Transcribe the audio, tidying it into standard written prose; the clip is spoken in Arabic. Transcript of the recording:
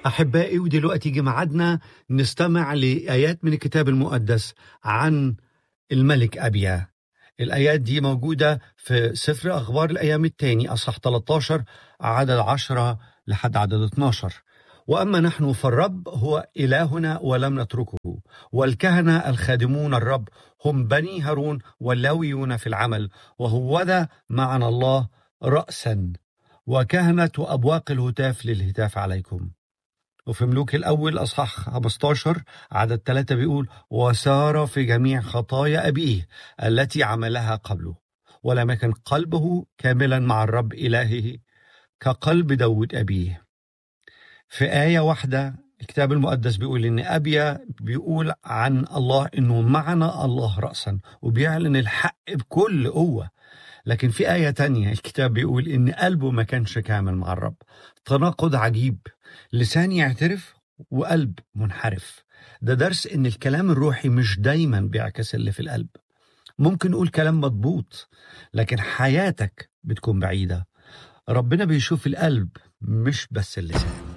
أحبائي، ودلوقتي جه ميعادنا نستمع لآيات من الكتاب المقدس عن الملك أبيا. الآيات دي موجودة في سفر أخبار الأيام الثاني أصحاح 13 عدد 10 لحد عدد 12. وأما نحن فالرب هو إلهنا ولم نتركه، والكهنة الخادمون الرب هم بني هارون واللاويون في العمل، وهوذا معنا الله رأسا وكهنة أبواق الهتاف للهتاف عليكم. وفي ملوك الأول أصحاح 15 عدد 3 بيقول: وسار في جميع خطايا أبيه التي عملها قبله، ولم يكن قلبه كاملا مع الرب إلهه كقلب داود أبيه. في آية واحدة الكتاب المقدس بيقول إن أبيا بيقول عن الله إنه معنا الله رأسا، وبيعلن الحق بكل قوة. لكن في آية تانية الكتاب بيقول إن قلبه ما كانش كامل مع الرب. تناقض عجيب، لسان يعترف وقلب منحرف. ده درس إن الكلام الروحي مش دايما بيعكس اللي في القلب. ممكن نقول كلام مضبوط لكن حياتك بتكون بعيدة. ربنا بيشوف القلب مش بس اللسان.